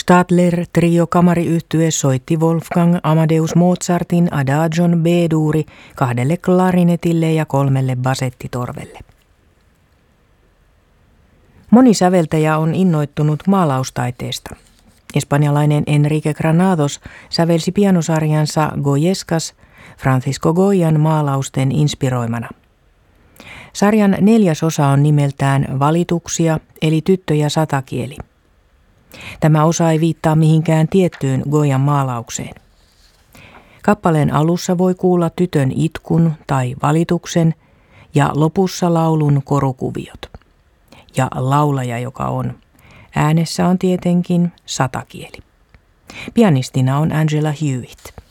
Stadler trio kamariyhtye soitti Wolfgang Amadeus Mozartin Adagion B-duuri 2 klarinetille ja 3 basettitorvelle. Moni säveltäjä on innoittunut maalaustaiteesta. Espanjalainen Enrique Granados sävelsi pianosarjansa Goyescas Francisco Goyan maalausten inspiroimana. Sarjan 4. osa on nimeltään Valituksia eli tyttö ja satakieli. Tämä osa ei viittaa mihinkään tiettyyn Goyan maalaukseen. Kappaleen alussa voi kuulla tytön itkun tai valituksen ja lopussa laulun korukuviot. Ja laulaja, joka on äänessä, on tietenkin satakieli. Pianistina on Angela Hewitt.